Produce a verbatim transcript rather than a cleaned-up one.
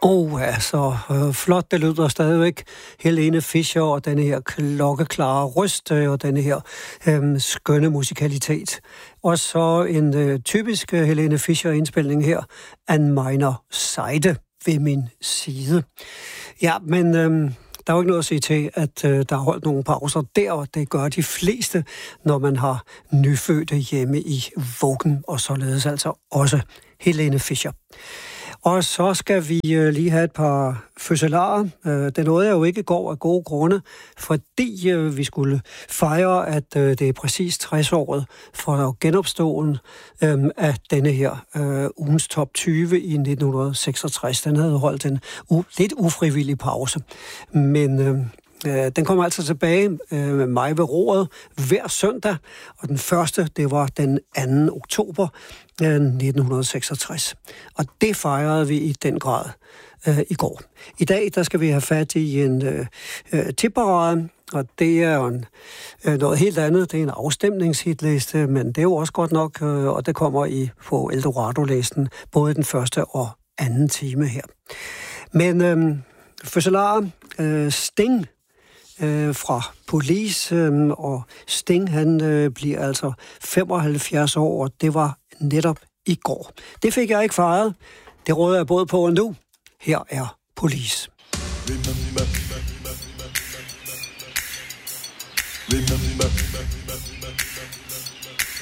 Oh, altså, øh, flot, det lyder stadigvæk. Helene Fischer og denne her klokkeklare røst øh, og denne her øh, skønne musikalitet. Og så en øh, typisk øh, Helene Fischer-indspilning her, An meiner Seite, ved min side. Ja, men øh, der er jo ikke noget at sige til, at øh, der er holdt nogle pauser der, og det gør de fleste, når man har nyfødte hjemme i vuggen, og således altså også Helene Fischer. Og så skal vi lige have et par fødselarer. Det nåede jeg jo ikke i går af gode grunde, fordi vi skulle fejre, at det er præcis tres-året for genopståen af denne her ugens top tyve i nitten seksogtres. Den havde holdt en u- lidt ufrivillig pause, men den kommer altså tilbage øh, med mig ved roret hver søndag, og den første, det var den anden oktober øh, nitten seksogtres. Og det fejrede vi i den grad øh, i går. I dag, der skal vi have fat i en øh, øh, tipparade, og det er jo en, øh, noget helt andet. Det er en afstemningshitliste, men det er jo også godt nok, øh, og det kommer i på Eldorado-listen, både den første og anden time her. Men øh, fødselarer, øh, Sting, Øh, fra Police, øh, og Sting, han øh, bliver altså femoghalvfjerds år, og det var netop i går. Det fik jeg ikke fejret. Det råder jeg både på og nu. Her er Police. Remember, remember,